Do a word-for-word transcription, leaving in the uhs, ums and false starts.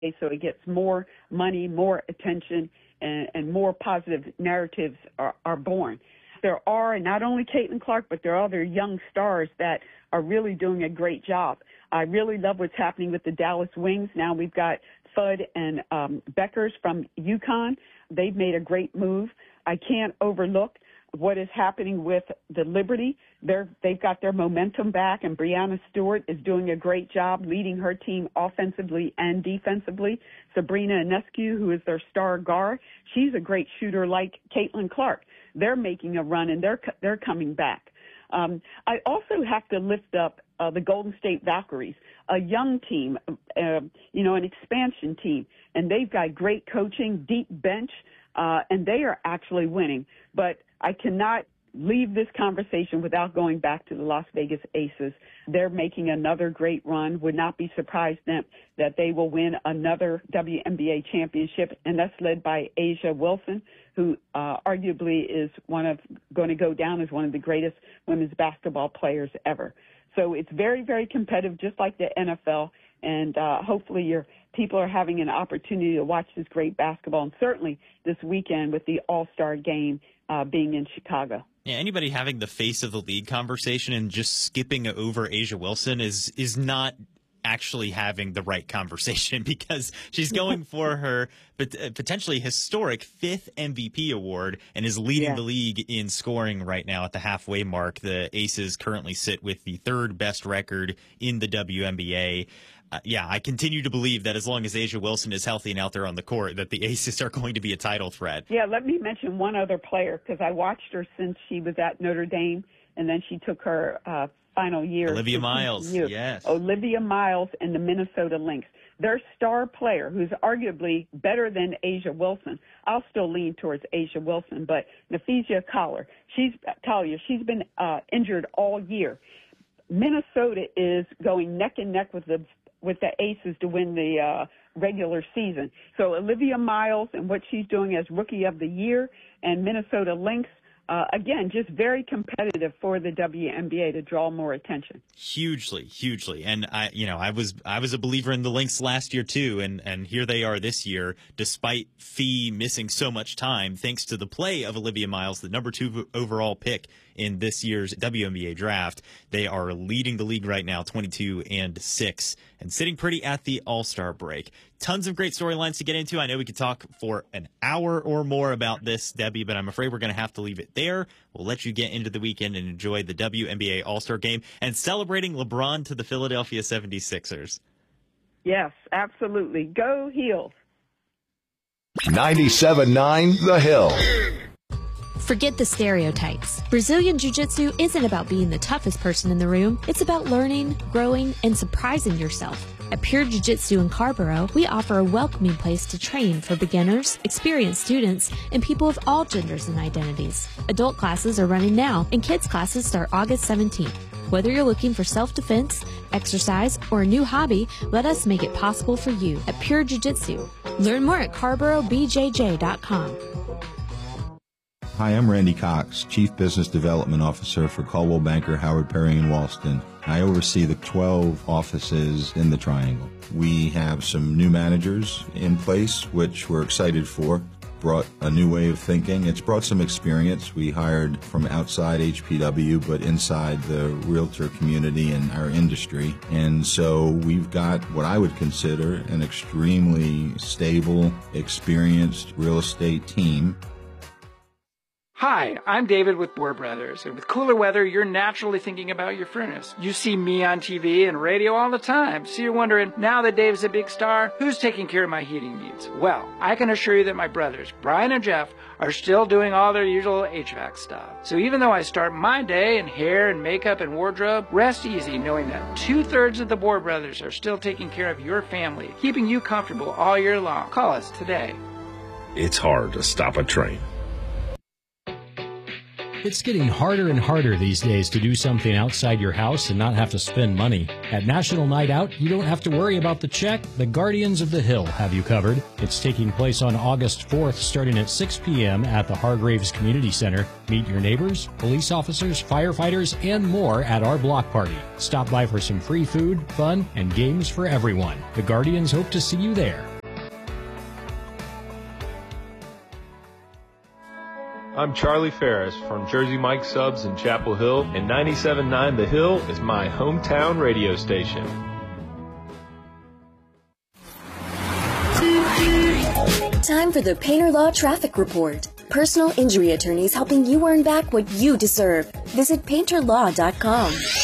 so it gets more money, more attention, and, and more positive narratives are, are born. There are not only Caitlin Clark, but there are other young stars that are really doing a great job. I really love what's happening with the Dallas Wings. Now we've got Fudd and um, Beckers from UConn. They've made a great move. I can't overlook what is happening with the Liberty. They're, they've got their momentum back, and Brianna Stewart is doing a great job leading her team offensively and defensively. Sabrina Ionescu, who is their star guard, she's a great shooter like Caitlin Clark. They're making a run, and they're they're coming back. Um, I also have to lift up uh, the Golden State Valkyries, a young team, uh, you know, an expansion team, and they've got great coaching, deep bench, uh, and they are actually winning. But I cannot leave this conversation without going back to the Las Vegas Aces. They're making another great run. Would not be surprised that, that they will win another W N B A championship, and that's led by A'ja Wilson, who uh, arguably is one of going to go down as one of the greatest women's basketball players ever. So it's very, very competitive, just like the N F L, and uh, hopefully your people are having an opportunity to watch this great basketball, and certainly this weekend with the All-Star game uh, being in Chicago. Yeah, anybody having the face of the league conversation and just skipping over A'ja Wilson is is not actually having the right conversation, because she's going for her but potentially historic fifth M V P award and is leading yeah. the league in scoring right now at the halfway mark. The Aces currently sit with the third best record in the W N B A. Uh, yeah, I continue to believe that as long as A'ja Wilson is healthy and out there on the court, that the Aces are going to be a title threat. Yeah, let me mention one other player, because I watched her since she was at Notre Dame, and then she took her uh, final year. Olivia Miles, yes. Olivia Miles and the Minnesota Lynx. Their star player, who's arguably better than A'ja Wilson, I'll still lean towards A'ja Wilson, but Napheesa Collier, she's, Collier, she's been uh, injured all year. Minnesota is going neck and neck with the with the Aces to win the uh, regular season. So Olivia Miles and what she's doing as Rookie of the Year, and Minnesota Lynx, uh, again, just very competitive for the W N B A to draw more attention. Hugely, hugely. And I, you know, I was, I was a believer in the Lynx last year too. And, and here they are this year, despite Fee missing so much time, thanks to the play of Olivia Miles, the number two overall pick in this year's W N B A draft. They are leading the league right now, twenty-two and six, and sitting pretty at the All-Star break. Tons of great storylines to get into. I know we could talk for an hour or more about this, Debbie, but I'm afraid we're going to have to leave it there. We'll let you get into the weekend and enjoy the W N B A All-Star game and celebrating LeBron to the Philadelphia seventy-sixers. Yes, absolutely. Go Heels. ninety-seven point nine The Hill. Forget the stereotypes. Brazilian Jiu-Jitsu isn't about being the toughest person in the room. It's about learning, growing, and surprising yourself. At Pure Jiu-Jitsu in Carborough, we offer a welcoming place to train for beginners, experienced students, and people of all genders and identities. Adult classes are running now, and kids classes start August seventeenth. Whether you're looking for self-defense, exercise, or a new hobby, let us make it possible for you at Pure Jiu-Jitsu. Learn more at Carborough B J J dot com. Hi, I'm Randy Cox, Chief Business Development Officer for Coldwell Banker, Howard Perry, and Walston. I oversee the twelve offices in the Triangle. We have some new managers in place, which we're excited for. Brought a new way of thinking. It's brought some experience. We hired from outside H P W, but inside the realtor community and our industry. And so we've got what I would consider an extremely stable, experienced real estate team. Hi, I'm David with Boer Brothers, and with cooler weather, you're naturally thinking about your furnace. You see me on T V and radio all the time, so you're wondering, now that Dave's a big star, who's taking care of my heating needs? Well, I can assure you that my brothers, Brian and Jeff, are still doing all their usual H V A C stuff. So even though I start my day in hair and makeup and wardrobe, rest easy knowing that two-thirds of the Boer Brothers are still taking care of your family, keeping you comfortable all year long. Call us today. It's hard to stop a train. It's getting harder and harder these days to do something outside your house and not have to spend money. At National Night Out, you don't have to worry about the check. The Guardians of the Hill have you covered. It's taking place on August fourth, starting at six p.m. at the Hargraves Community Center. Meet your neighbors, police officers, firefighters, and more at our block party. Stop by for some free food, fun, and games for everyone. The Guardians hope to see you there. I'm Charlie Ferris from Jersey Mike Subs in Chapel Hill, and ninety-seven point nine The Hill is my hometown radio station. Time for the Painter Law Traffic Report. Personal injury attorneys helping you earn back what you deserve. Visit painter law dot com.